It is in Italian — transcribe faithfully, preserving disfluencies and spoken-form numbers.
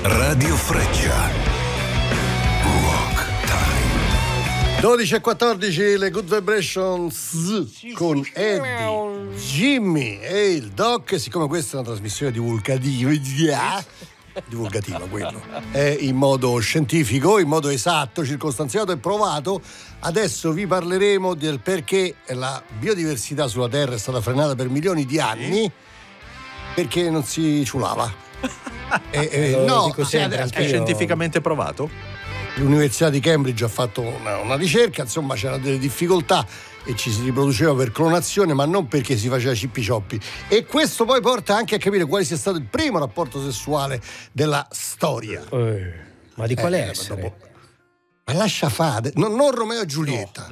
Radio Freccia. Rock Time. dodici e quattordici, le Good Vibrations con Eddie, Jimmy e il Doc. Siccome questa è una trasmissione divulgativa, divulgativa quello, è in modo scientifico, in modo esatto, circostanziato e provato, adesso vi parleremo del perché la biodiversità sulla Terra è stata frenata per milioni di anni, perché non si ciulava. E, e, no, dico sempre, è anche scientificamente provato. L'Università di Cambridge ha fatto una, una ricerca, insomma c'erano delle difficoltà e ci si riproduceva per clonazione, ma non perché si faceva cippi cioppi. E questo poi porta anche a capire quale sia stato il primo rapporto sessuale della storia. Eh, ma di quale Eh, essere? dopo- Ma lascia fare, non, non Romeo e Giulietta.